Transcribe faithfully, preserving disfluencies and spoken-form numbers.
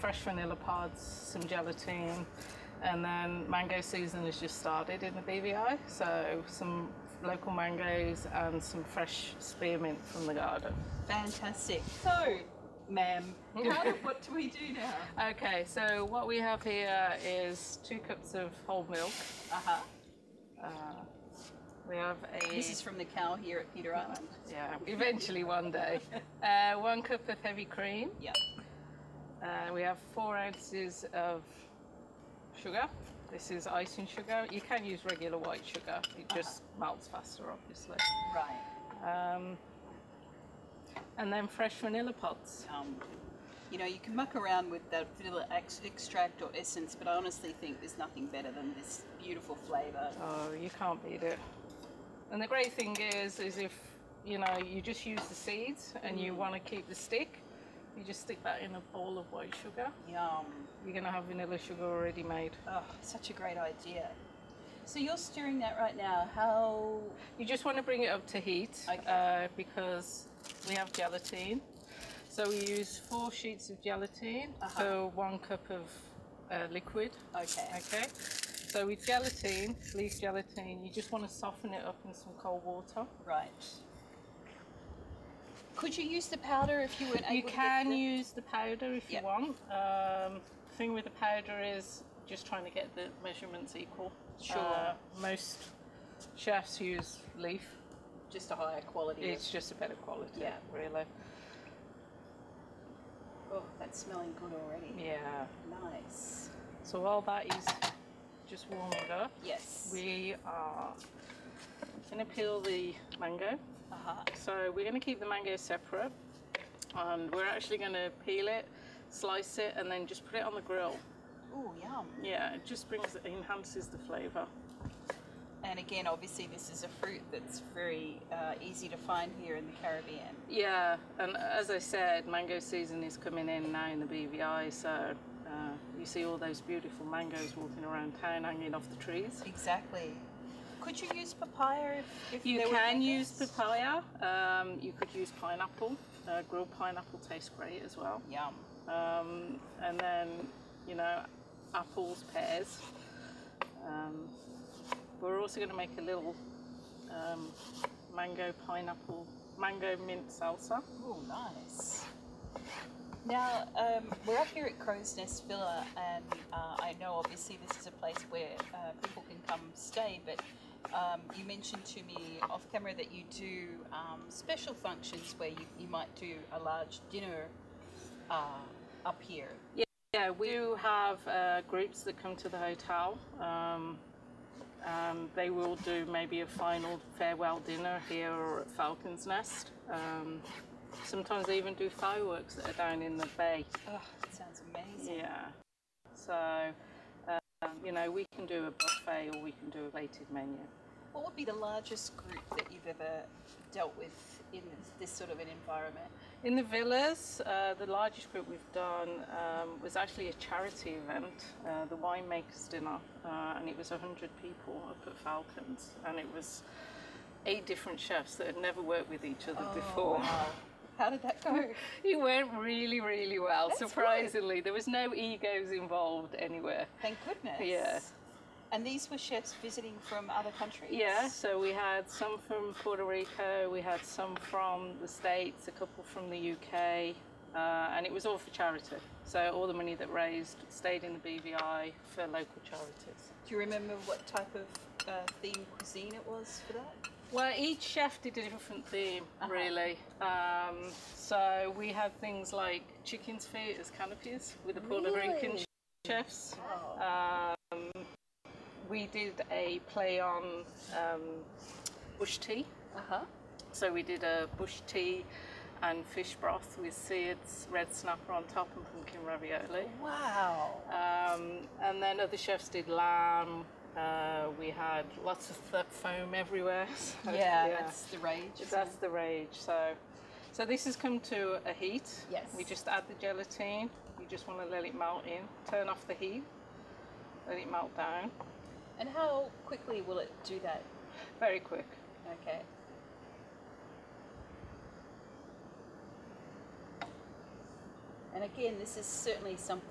fresh vanilla pods, some gelatine, and then mango season has just started in the B V I, so some local mangoes and some fresh spearmint from the garden. Fantastic. So, ma'am, how do, what do we do now? Okay, so what we have here is two cups of whole milk. Uh-huh. Uh, we have a... This is from the cow here at Peter Island? Yeah, eventually one day. uh, one cup of heavy cream. Yep. Uh, we have four ounces of sugar. This is icing sugar. You can use regular white sugar. It just uh-huh. melts faster, obviously. Right. Um, and then fresh vanilla pods. Um, you know, you can muck around with that vanilla ex extract or essence, but I honestly think there's nothing better than this beautiful flavour. Oh, you can't beat it. And the great thing is, is if, you know, you just use the seeds and mm. you want to keep the stick, you just stick that in a bowl of white sugar. Yum. You're going to have vanilla sugar already made. Oh, such a great idea. So you're stirring that right now. How? You just want to bring it up to heat okay. uh, because we have gelatine. So we use four sheets of gelatine uh-huh. for one cup of uh, liquid. Okay. Okay. So with gelatine, leaf gelatine, you just want to soften it up in some cold water. Right. Could you use the powder if you weren't able You to can get the... use the powder if yep. you want. Um, the thing with the powder is just trying to get the measurements equal. Sure. Uh, most chefs use leaf. Just a higher quality. It's of... just a better quality, yeah. really. Oh, that's smelling good already. Yeah. Nice. So while that is just warming up, yes, we are going to peel the mango. Uh-huh. So we're going to keep the mango separate, and we're actually going to peel it, slice it, and then just put it on the grill. Ooh, yum. Yeah, it just brings, it enhances the flavour. And again, obviously this is a fruit that's very uh, easy to find here in the Caribbean. Yeah, and as I said, mango season is coming in now in the B V I, so uh, you see all those beautiful mangoes walking around town hanging off the trees. Exactly. Could you use papaya if, if you there can were use papaya. Um, you could use pineapple. Uh, grilled pineapple tastes great as well. Yum. Um, and then, you know, apples, pears. Um, we're also going to make a little um, mango pineapple, mango mint salsa. Oh, nice. Now, um, we're up here at Crow's Nest Villa, and uh, I know obviously this is a place where uh, people can come stay, but um, you mentioned to me off camera that you do um, special functions where you, you might do a large dinner uh, up here. Yeah, yeah, we do have uh, groups that come to the hotel. Um, um, they will do maybe a final farewell dinner here or at Falcon's Nest. Um, Sometimes they even do fireworks that are down in the bay. Oh, that sounds amazing. Yeah. So, um, you know, we can do a buffet or we can do a rated menu. What would be the largest group that you've ever dealt with in this, this sort of an environment? In the villas, uh, the largest group we've done um, was actually a charity event, uh, the Winemakers Dinner, uh, and it was one hundred people up at Falcons, and it was eight different chefs that had never worked with each other oh, before. Wow. How did that go? It went really, really well, That's surprisingly. good. There was no egos involved anywhere. Thank goodness. Yeah. And these were chefs visiting from other countries? Yeah, so we had some from Puerto Rico, we had some from the States, a couple from the U K, uh, and it was all for charity. So all the money that raised stayed in the B V I for local charities. Do you remember what type of uh, themed cuisine it was for that? Well, each chef did a different theme, uh-huh. really. Um, so we had things like chicken's feet as canopies with the Puerto really? Rican chefs. Oh. Um, we did a play on um, bush tea. Uh-huh. So we did a bush tea and fish broth with seeds, red snapper on top, and pumpkin ravioli. Wow. Um, and then other chefs did lamb. Uh, we had lots of th foam everywhere. So, yeah, yeah, that's the rage. That's the rage. So, so this has come to a heat. Yes. We just add the gelatine. You just want to let it melt in. Turn off the heat. Let it melt down. And how quickly will it do that? Very quick. Okay. And again, this is certainly something